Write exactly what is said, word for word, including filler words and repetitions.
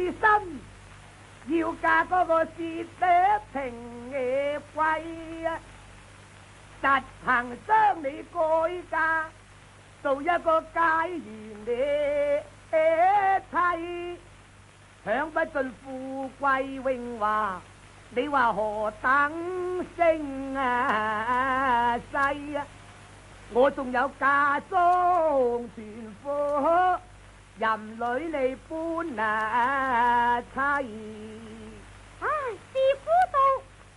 心，要嫁嗰個薛德平嘅貴啊，實行將你改嫁做一個佳賢嘅妻，享不盡富貴榮華，你話何等聲啊勢啊！我仲有嫁妝全貨，任女你搬啊妻。 唉，師